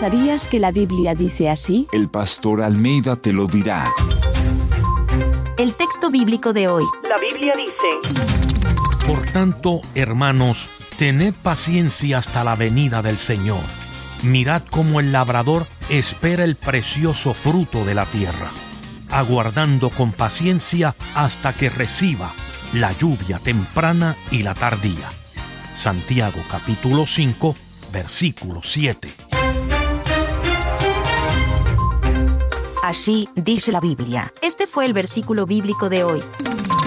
¿Sabías que la Biblia dice así? El pastor Almeida te lo dirá. El texto bíblico de hoy. La Biblia dice: Por tanto, hermanos, tened paciencia hasta la venida del Señor. Mirad cómo el labrador espera el precioso fruto de la tierra, aguardando con paciencia hasta que reciba la lluvia temprana y la tardía. Santiago capítulo 5, versículo 7. Así dice la Biblia. Este fue el versículo bíblico de hoy.